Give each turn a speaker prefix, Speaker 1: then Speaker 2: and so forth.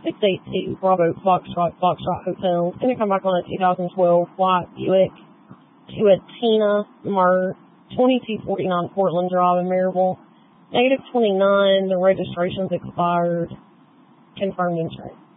Speaker 1: 682 Bravo Foxtrot Hotel. It's going to come back on a 2012 white Buick to a Tina Murr, 2249 Portland Drive in Maryville. -29, the registration's expired. Confirmed insurance.